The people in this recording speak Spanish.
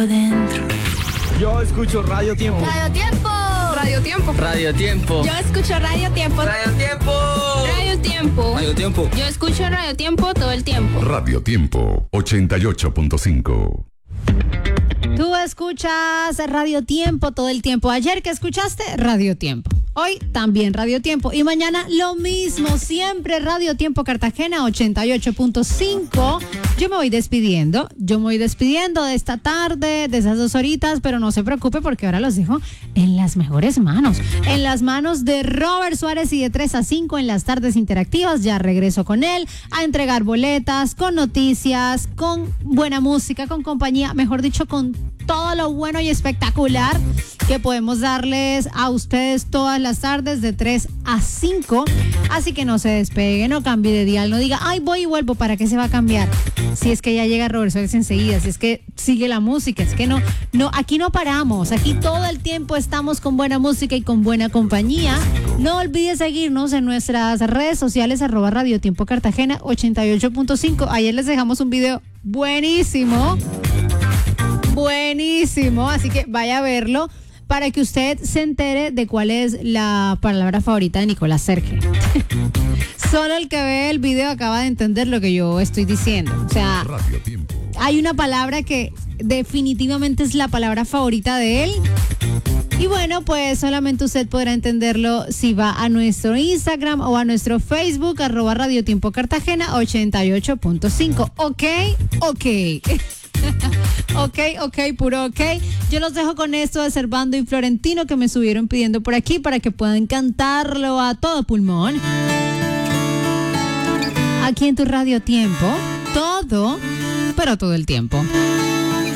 adentro. Yo escucho Radio Tiempo. Radio Tiempo. Radio Tiempo. Radio Tiempo. Yo escucho Radio Tiempo. Radio Tiempo. Radio Tiempo. Radio Tiempo. Yo escucho Radio Tiempo todo el tiempo. Radio Tiempo 88.5. Tú escuchas Radio Tiempo todo el tiempo. Ayer, ¿qué escuchaste? Radio Tiempo. Hoy también Radio Tiempo. Y mañana lo mismo. Siempre Radio Tiempo Cartagena 88.5. Yo me voy despidiendo. De esta tarde, de esas 2 horitas. Pero no se preocupe porque ahora los dejo en las mejores manos. En las manos de Robert Suárez y de 3 a 5 en las tardes interactivas. Ya regreso con él a entregar boletas, con noticias, con buena música, con compañía. Mejor dicho, con todo lo bueno y espectacular que podemos darles a ustedes todas las tardes de 3 a 5. Así que no se despegue, no cambie de dial, no diga, ay, voy y vuelvo, ¿para qué se va a cambiar? Si es que ya llega Robert Suárez enseguida, si es que sigue la música, es que no, aquí no paramos, aquí todo el tiempo estamos con buena música y con buena compañía. No olvides seguirnos en nuestras redes sociales, @Radio Tiempo Cartagena 88.5. Ayer les dejamos un video buenísimo, así que vaya a verlo para que usted se entere de cuál es la palabra favorita de Nicolás Serge. Solo el que ve el video acaba de entender lo que yo estoy diciendo. O sea, Radio Tiempo. hay una palabra que definitivamente es la palabra favorita de él. Y bueno, pues solamente usted podrá entenderlo si va a nuestro Instagram o a nuestro Facebook, @Radio Tiempo Cartagena 88.5. ¿Ok? Ok, puro ok. Yo los dejo con esto de Servando y Florentino que me estuvieron pidiendo por aquí para que puedan cantarlo a todo pulmón. Aquí en tu Radio Tiempo, todo, pero todo el tiempo.